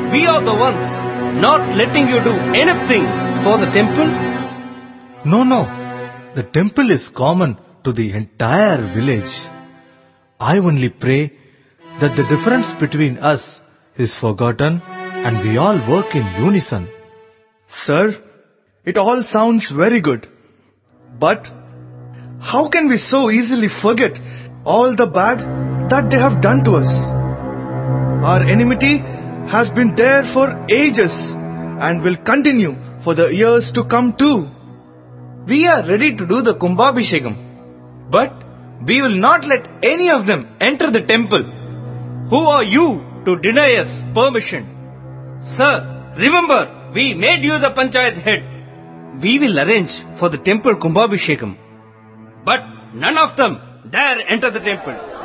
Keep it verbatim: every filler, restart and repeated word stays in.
we are the ones not letting you do anything for the temple? No, no. The temple is common to the entire village. I only pray that the difference between us is forgotten and we all work in unison. Sir, it all sounds very good. But how can we so easily forget all the bad that they have done to us? Our enmity has been there for ages and will continue for the years to come too. We are ready to do the Kumbhabhishekam, but we will not let any of them enter the temple. Who are you to deny us permission? Sir, remember, we made you the Panchayat head. We will arrange for the temple Kumbhabhishekam, but none of them dare enter the temple.